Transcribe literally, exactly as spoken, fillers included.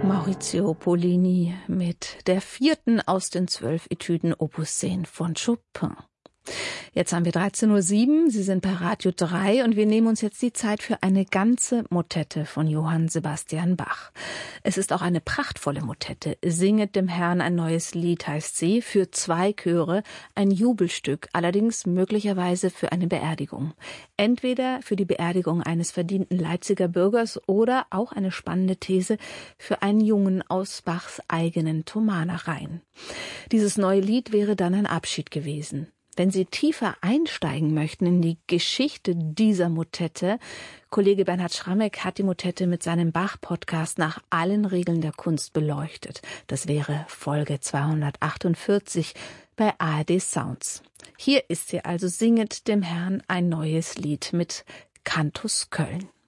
Maurizio Pollini mit der vierten aus den zwölf Etüden Opus zehn von Chopin. Jetzt haben wir dreizehn Uhr sieben, Sie sind bei Radio drei und wir nehmen uns jetzt die Zeit für eine ganze Motette von Johann Sebastian Bach. Es ist auch eine prachtvolle Motette. Singet dem Herrn ein neues Lied heißt sie, für zwei Chöre, ein Jubelstück, allerdings möglicherweise für eine Beerdigung. Entweder für die Beerdigung eines verdienten Leipziger Bürgers oder auch eine spannende These für einen Jungen aus Bachs eigenen Thomanerreihen. Dieses neue Lied wäre dann ein Abschied gewesen. Wenn Sie tiefer einsteigen möchten in die Geschichte dieser Motette, Kollege Bernhard Schrammeck hat die Motette mit seinem Bach-Podcast nach allen Regeln der Kunst beleuchtet. Das wäre Folge zweihundertachtundvierzig bei A R D Sounds. Hier ist sie also, singet dem Herrn ein neues Lied mit Cantus Köln.